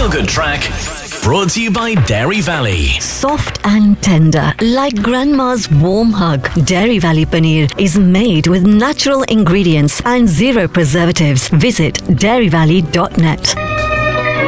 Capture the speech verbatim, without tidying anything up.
feel-good track brought to you by Dairy Valley. Soft and tender, like grandma's warm hug. Dairy Valley Paneer is made with natural ingredients and zero preservatives. Visit dairy valley dot net.